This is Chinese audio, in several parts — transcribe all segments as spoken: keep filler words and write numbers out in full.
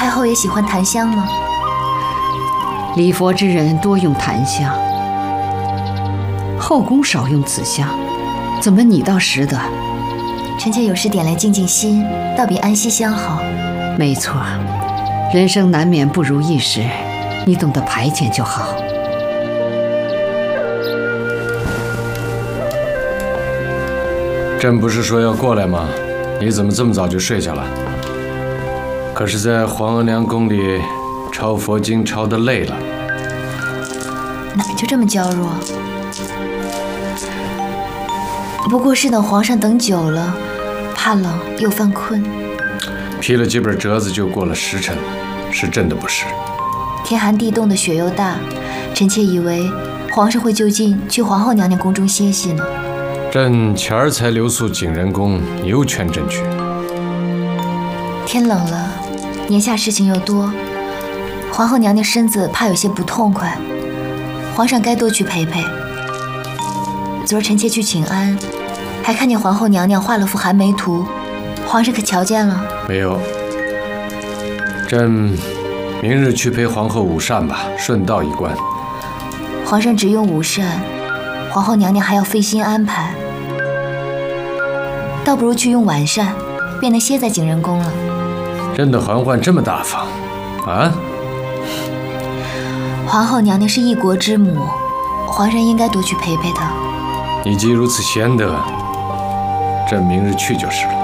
后也喜欢檀香吗？ 礼佛之人多用檀香，后宫少用此香，怎么你倒识得？ 臣妾有时点来静静心，倒比安息香好。 没错，人生难免不如意时，你懂得排遣就好。 朕不是说要过来吗？你怎么这么早就睡下了？可是，在皇额娘宫里抄佛经抄得累了。 哪就这么娇弱？不过是等皇上等久了，怕冷又犯困。 批了几本折子就过了时辰了，是朕的不是。 天寒地冻的雪又大，臣妾以为皇上会就近去皇后娘娘宫中歇息呢。 朕前儿才留宿景仁宫，你又劝朕去。 天冷了，年下事情又多，皇后娘娘身子怕有些不痛快，皇上该多去陪陪。昨儿臣妾去请安，还看见皇后娘娘画了幅寒梅图，皇上可瞧见了？ 没有。朕明日去陪皇后午膳吧，顺道一观。 皇上只用午膳，皇后娘娘还要费心安排，倒不如去用晚膳，便能歇在景仁宫了。 朕的嬛嬛这么大方，啊？ 皇后娘娘是一国之母，皇上应该多去陪陪她。 你既如此贤德，朕明日去就是了。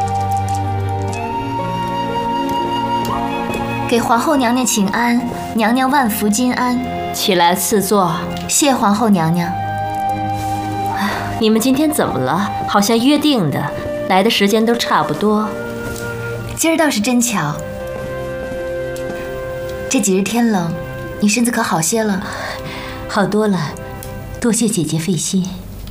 给皇后娘娘请安，娘娘万福金安。 起来赐座。 谢皇后娘娘。 你们今天怎么了？好像约定的，来的时间都差不多。 今儿倒是真巧。这几日天冷，你身子可好些了？ 好多了，多谢姐姐费心。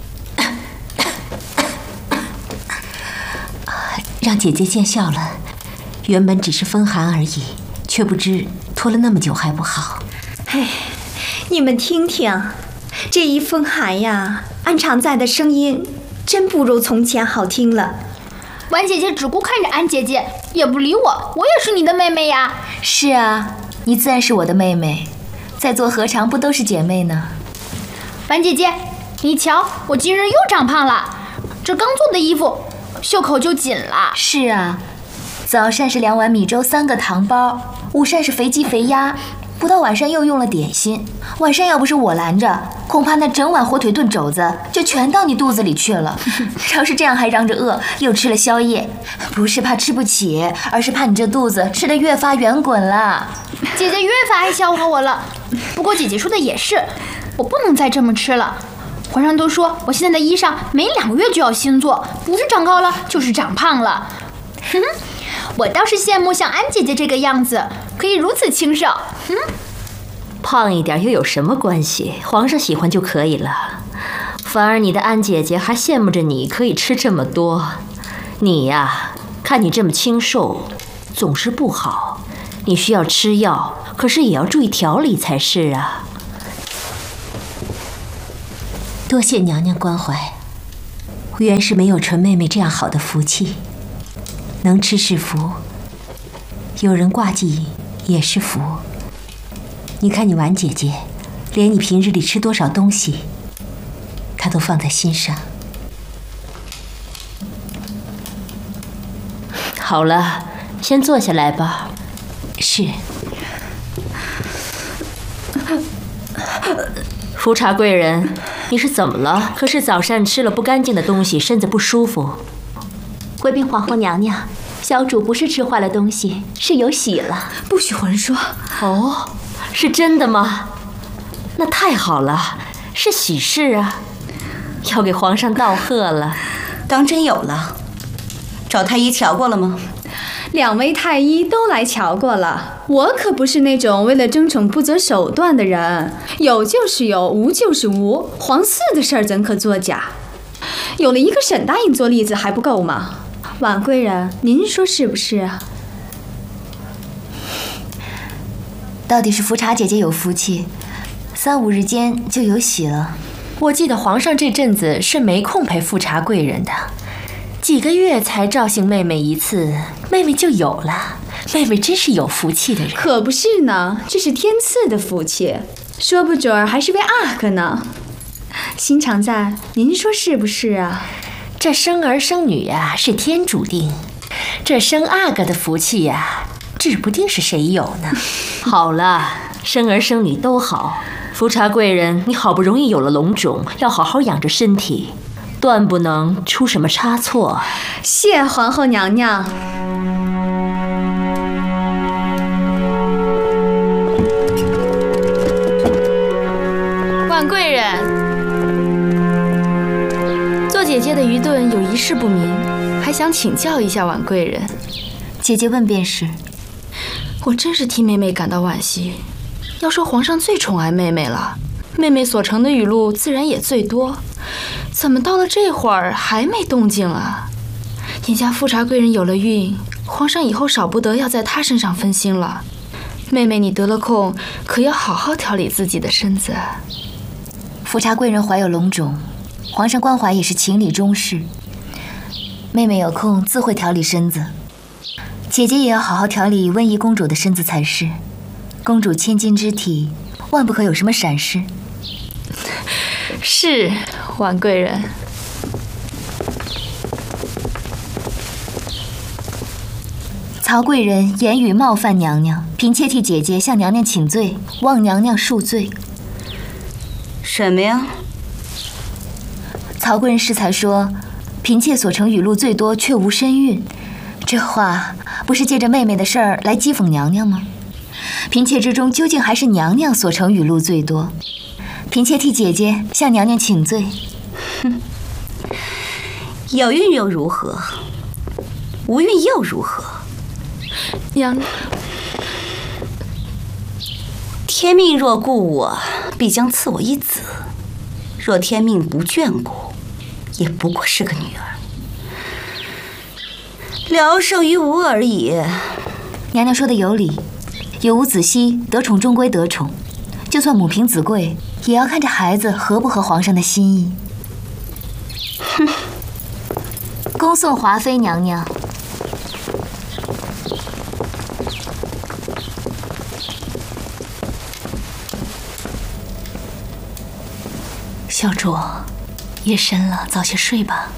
让姐姐见笑了，原本只是风寒而已，却不知拖了那么久还不好。 嘿，你们听听，这一风寒呀，安常在的声音真不如从前好听了。 婉姐姐只顾看着安姐姐，也不理我，我也是你的妹妹呀。 是啊，你自然是我的妹妹，在座何尝不都是姐妹呢？ 婉姐姐，你瞧，我今日又长胖了，这刚做的衣服袖口就紧了。 是啊，早膳是两碗米粥三个糖包，午膳是肥鸡肥鸭，不到晚上又用了点心。晚上要不是我拦着，恐怕那整碗火腿炖肘子就全到你肚子里去了。要是这样还嚷着饿，又吃了宵夜，不是怕吃不起，而是怕你这肚子吃得越发圆滚了。 姐姐越发爱笑话我了。不过姐姐说的也是，我不能再这么吃了。皇上都说我现在的衣裳没两个月就要新做，不是长高了就是长胖了。哼，我倒是羡慕像安姐姐这个样子，可以如此清瘦。哼， 胖一点又有什么关系？皇上喜欢就可以了。反而你的安姐姐还羡慕着你可以吃这么多。你呀，看你这么清瘦，总是不好。你需要吃药，可是也要注意调理才是啊。 多谢娘娘关怀，原是没有纯妹妹这样好的福气。能吃是福，有人挂记也是福。你看你婉姐姐，连你平日里吃多少东西，她都放在心上。 好了，先坐下来吧。 是。 福茶贵人，你是怎么了？可是早膳吃了不干净的东西，身子不舒服。 回禀皇后娘娘，小主不是吃坏了东西，是有喜了。 不许胡说！ 哦，是真的吗？那太好了，是喜事啊，要给皇上道贺了。 当真有了？找太医瞧过了吗？ 两位太医都来瞧过了，我可不是那种为了争宠不择手段的人，有就是有，无就是无，皇嗣的事儿怎可作假？有了一个沈答应做例子还不够吗？婉贵人，您说是不是啊？ 到底是福茶姐姐有福气，三五日间就有喜了。 我记得皇上这阵子是没空陪富察贵人的， 几个月才照应妹妹一次，妹妹就有了。妹妹真是有福气的人。 可不是呢，这是天赐的福气，说不准还是位阿哥呢。新常在，您说是不是啊？ 这生儿生女呀、啊、是天注定，这生阿哥的福气呀、啊，指不定是谁有呢。 好了，生儿生女都好。福茶贵人，你好不容易有了龙种，要好好养着身体，断不能出什么差错。 谢皇后娘娘。 婉贵人，做姐姐的愚钝有一事不明，还想请教一下婉贵人。 姐姐问便是。 我真是替妹妹感到惋惜。要说皇上最宠爱妹妹了，妹妹所成的语录自然也最多，怎么到了这会儿还没动静啊？眼下富察贵人有了孕，皇上以后少不得要在她身上分心了。妹妹你得了空，可要好好调理自己的身子。 富察贵人怀有龙种，皇上关怀也是情理中事。妹妹有空自会调理身子，姐姐也要好好调理温宜公主的身子才是。公主千金之体，万不可有什么闪失。 是，婉贵人。 曹贵人言语冒犯娘娘，嫔妾替姐姐向娘娘请罪，望娘娘恕罪。 什么呀？ 曹贵人适才说，嫔妾所成语录最多，却无身孕。这话不是借着妹妹的事儿来讥讽娘娘吗？嫔妾之中究竟还是娘娘所成语录最多，嫔妾替姐姐向娘娘请罪。 哼，有孕又如何？无孕又如何？ 娘， 天命若顾我，必将赐我一子；若天命不眷顾，也不过是个女儿，聊胜于无而已。 娘娘说的有理。有无子息，得宠终归得宠，就算母凭子贵，也要看这孩子合不合皇上的心意。 哼！ 恭送华妃娘娘。 小主，夜深了，早些睡吧。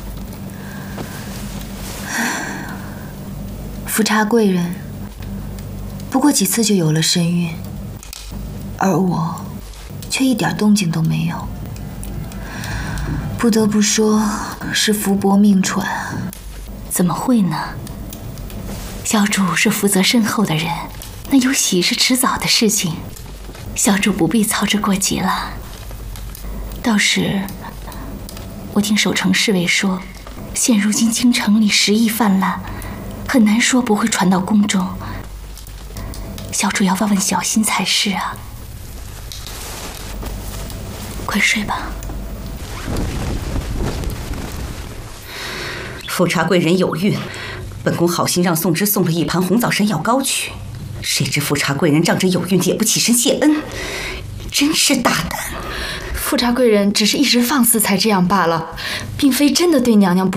富察贵人。不过几次就有了身孕，而我却一点动静都没有。不得不说是福薄命喘。 怎么会呢？小主是福泽深厚的人，那有喜是迟早的事情，小主不必操之过急了。倒是我听守城侍卫说，现如今京城里时疫泛滥，很难说不会传到宫中。小主要万分小心才是啊！快睡吧。 富察贵人有孕，本宫好心让宋芝送了一盘红枣神药膏去，谁知富察贵人仗着有孕也不起身谢恩，真是大胆。 富察贵人只是一时放肆才这样罢了，并非真的对娘娘不